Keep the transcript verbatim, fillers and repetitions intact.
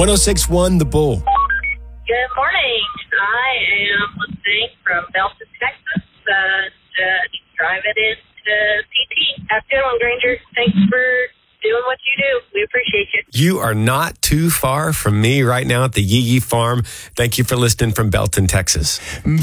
one oh six point one The Bull. Good morning. I am listening from Belton, Texas, uh, uh, driving into C T. Have a good one, Granger. Thanks for doing what you do. We appreciate you. You are not too far from me right now at the Yee Yee Farm. Thank you for listening from Belton, Texas.